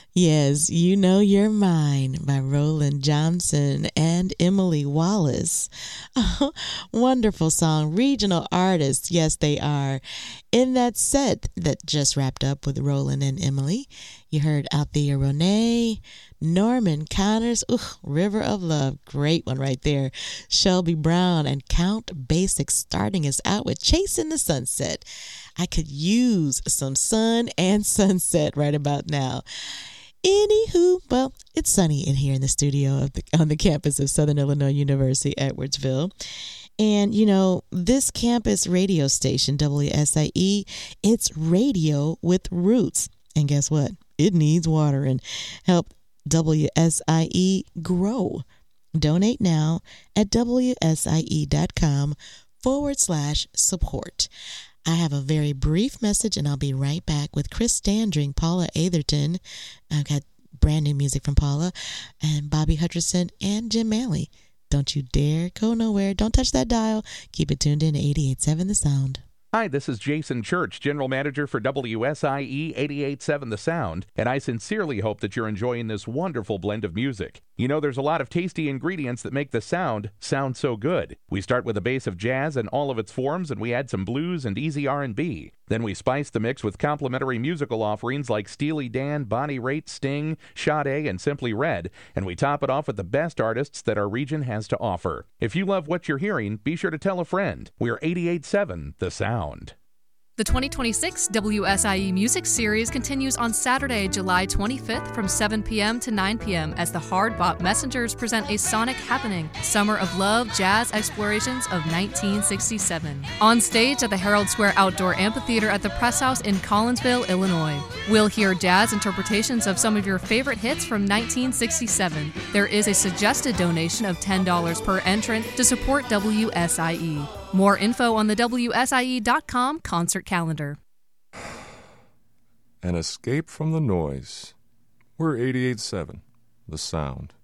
Yes, You Know You're Mine by Roland Johnson and Emily Wallace. Wonderful song. Regional artists, yes, they are. In that set that just wrapped up with Roland and Emily, you heard Althea Monet, Norman Connors, River of Love, great one right there. Shelby Brown and Count Basic starting us out with Chasing the Sunset. I could use some sun and sunset right about now. Anywho, well, it's sunny in here in the studio on the campus of Southern Illinois University, Edwardsville. And, this campus radio station, WSIE, it's radio with roots. And guess what? It needs water and help WSIE grow. Donate now at wsie.com/support. I have a very brief message, and I'll be right back with Chris Standring, Paula Atherton. I've got brand new music from Paula, and Bobby Hutcherson, and Jim Manley. Don't you dare go nowhere. Don't touch that dial. Keep it tuned in to 88.7 The Sound. Hi, this is Jason Church, General Manager for WSIE 88.7 The Sound, and I sincerely hope that you're enjoying this wonderful blend of music. There's a lot of tasty ingredients that make the sound so good. We start with a base of jazz and all of its forms, and we add some blues and easy R&B. Then we spice the mix with complementary musical offerings like Steely Dan, Bonnie Raitt, Sting, Sade, and Simply Red, and we top it off with the best artists that our region has to offer. If you love what you're hearing, be sure to tell a friend. We're 88.7 The Sound. The 2026 WSIE Music Series continues on Saturday, July 25th from 7 p.m. to 9 p.m. as the Hard Bop Messengers present a sonic happening, Summer of Love Jazz Explorations of 1967. On stage at the Herald Square Outdoor Amphitheater at the Press House in Collinsville, Illinois. We'll hear jazz interpretations of some of your favorite hits from 1967. There is a suggested donation of $10 per entrant to support WSIE. More info on the WSIE.com concert calendar. An escape from the noise. We're 88.7, The Sound.